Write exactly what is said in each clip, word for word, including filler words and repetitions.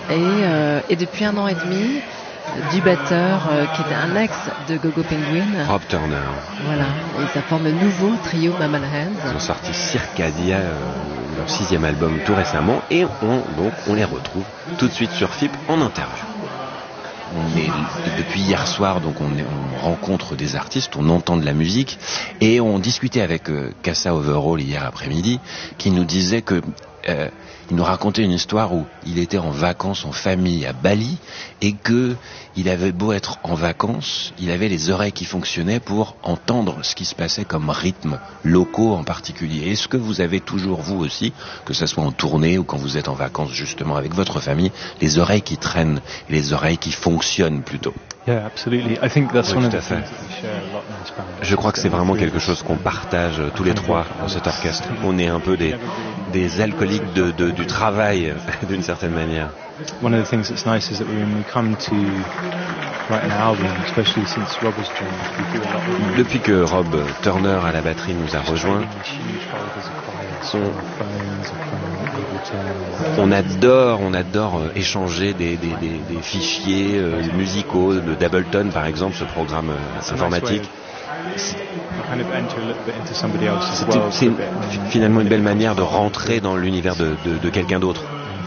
et, euh, et depuis un an et demi, du batteur euh, qui était un ex de Go Go Penguin, Rob Turner. Voilà, et ça forme un nouveau trio Mammal Hands. Ils ont sorti Circadia, euh, leur sixième album tout récemment, et on, donc, on les retrouve tout de suite sur F I P en interview. On est, depuis hier soir, donc on, est, on rencontre des artistes, on entend de la musique, et on discutait avec euh, Kassa Overall hier après-midi, qui nous disait que euh, il nous racontait une histoire où il était en vacances en famille à Bali et que il avait beau être en vacances, il avait les oreilles qui fonctionnaient pour entendre ce qui se passait comme rythmes locaux en particulier. Est-ce que vous avez toujours, vous aussi, que ce soit en tournée ou quand vous êtes en vacances justement avec votre famille, les oreilles qui traînent et les oreilles qui fonctionnent plutôt? Yeah, absolutely. I think that's Oui, one of tout the à fait. things that we share a lot in this band. Je crois que c'est vraiment quelque chose qu'on partage tous les trois dans cet orchestre. On est un peu des, des alcooliques de, de, du travail, d'une certaine manière. One of the things that's nice is that when we come to write an album, especially since Rob has joined, we do a lot of Depuis que Rob Turner à la batterie nous a rejoints, on, on adore, on adore euh, échanger des, des, des, des fichiers euh, musicaux de d'Ableton, par exemple, ce programme euh, informatique. C'était, c'est finalement une belle manière de rentrer dans l'univers de, de, de quelqu'un d'autre.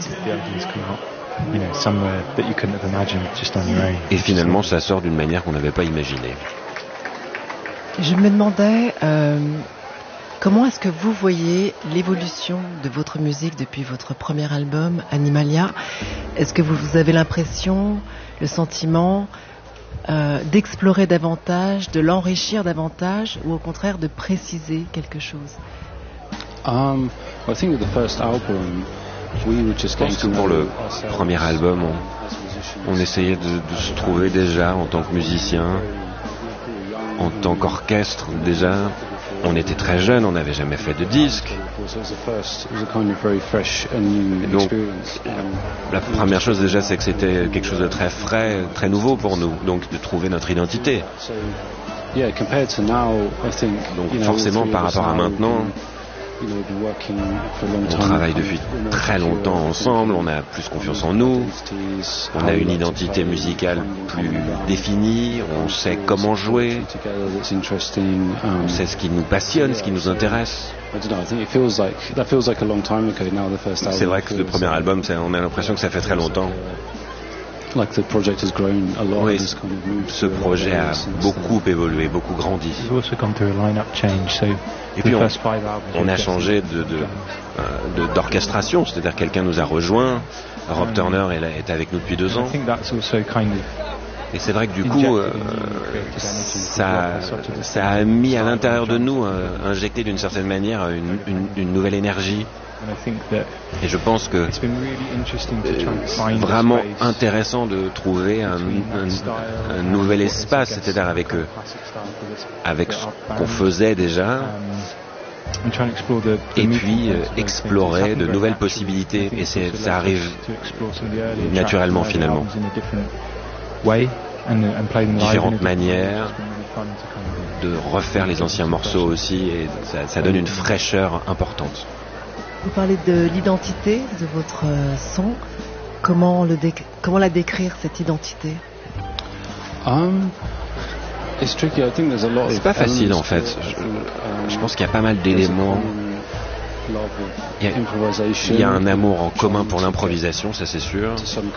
Et finalement, ça sort d'une manière qu'on n'avait pas imaginée. Je me demandais euh, comment est-ce que vous voyez l'évolution de votre musique depuis votre premier album, Animalia. Est-ce que vous, vous avez l'impression, le sentiment euh, d'explorer davantage, de l'enrichir davantage, ou au contraire de préciser quelque chose? Um, I think with the first album, we were just Je pense que pour le premier album, on, on essayait de, de se trouver déjà en tant que musicien, en tant qu'orchestre déjà. On était très jeunes, on n'avait jamais fait de disque. Donc, la première chose déjà, c'est que c'était quelque chose de très frais, très nouveau pour nous, donc de trouver notre identité. Donc forcément, par rapport à maintenant, on travaille depuis très longtemps ensemble, on a plus confiance en nous, on a une identité musicale plus définie, on sait comment jouer, on sait ce qui nous passionne, ce qui nous intéresse. C'est vrai que le premier album, on a l'impression que ça fait très longtemps. Oui, ce projet a beaucoup évolué, beaucoup grandi. Et puis on, on a changé de, de, de, d'orchestration, c'est-à-dire quelqu'un nous a rejoint, Rob Turner est avec nous depuis deux ans. Et c'est vrai que du coup, euh, ça, ça a mis à l'intérieur de nous, euh, injecté d'une certaine manière une, une, une nouvelle énergie. Et je pense que c'est vraiment intéressant de trouver un, un, un nouvel espace, c'est-à-dire avec, euh, avec ce qu'on faisait déjà, et puis euh, explorer de nouvelles possibilités. Et c'est, ça arrive naturellement finalement. Différentes manières de refaire les anciens morceaux aussi, et ça, ça donne une fraîcheur importante. Vous parlez de l'identité de votre son. Comment, le déc- comment la décrire, cette identité? um, it's tricky. I think there's a lot C'est of pas facile en fait. elements. Je, je pense qu'il y a pas mal d'éléments. Il y a, il y a un amour en commun pour l'improvisation, ça c'est sûr.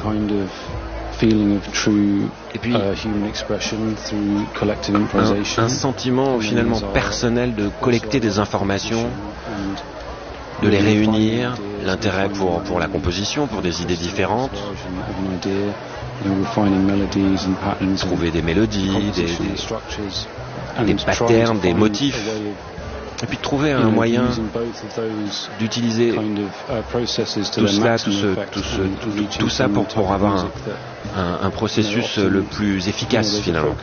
Et puis un, un sentiment finalement personnel de collecter des informations, de les réunir, l'intérêt pour, pour la composition, pour des idées différentes, trouver des mélodies, des, des, des patterns, des motifs, et puis trouver un moyen d'utiliser tout cela, tout, ce, tout, ce, tout, tout ça pour, pour avoir un, un, un processus le plus efficace finalement.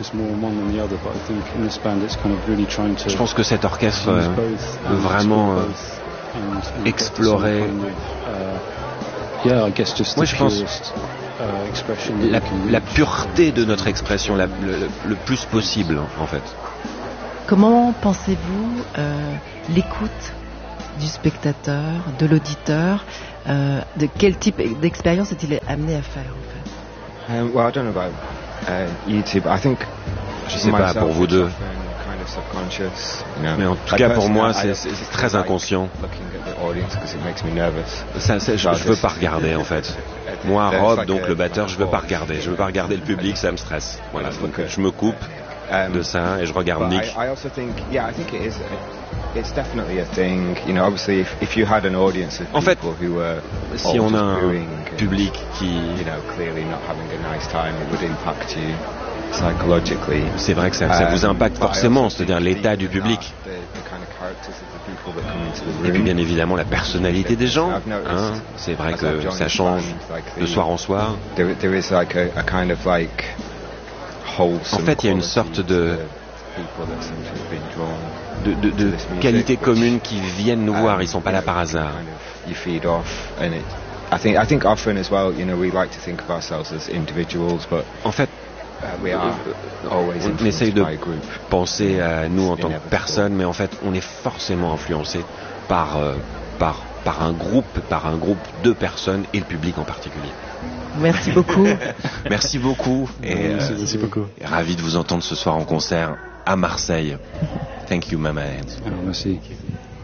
Je pense que cet orchestre euh, veut vraiment euh, explorer. Moi je pense la, la pureté de notre expression, la, le, le plus possible en fait. Comment pensez-vous euh, l'écoute du spectateur, de l'auditeur, Euh, de quel type d'expérience est-il amené à faire en fait? Um, well, I don't know about uh, YouTube. I think Je sais pas pour vous deux, kind of subconscious, you know. mais en tout Like, cas pour personally, moi I- c'est I c'est- just c'est très like inconscient. looking at the audience 'cause it makes me nervous. Ça, ça, je, je veux pas regarder en fait. Moi, Rob, donc le batteur, je veux pas regarder. Je veux pas regarder le public, ça me stresse. Voilà, donc je me coupe Um, de ça et je regarde But Nick. I, I also think, yeah, I think it is. It's definitely a thing. You know, obviously, if, if you had an audience of En fait, people who were Si all on a just un booing and, public qui, you know, clearly not having a nice time, it would impact you psychologically. c'est vrai que ça, ça vous impacte Um, but I forcément, also c'est-à-dire think l'état du deep in public. that, the, the kind of characters of the people that come into the Et puis room. bien évidemment la personnalité des gens. I've noticed, Hein. C'est vrai as I've que joined ça the change band, like de the- soir en soir. There, there is like a, a kind of like wholesome En fait, il y a une quality sorte to de- the people that seem to have been drawn De, de, de to this music, qualités which, communes qui viennent nous voir, um, ils sont pas you là know, par hasard. kind of you feed off, and it. I think I think often as well, you know, we like to think of ourselves as individuals, but En fait, uh, we are always on essaye influenced de by a group. penser à nous en tant que personne, mais en fait, on est forcément influencé par, euh, par, par un groupe, par un groupe de personnes et le public en particulier. Merci beaucoup. Merci beaucoup et Merci, euh, merci beaucoup. ravi de vous entendre ce soir en concert à Marseille. Thank you, Mama Hands. Alors, merci.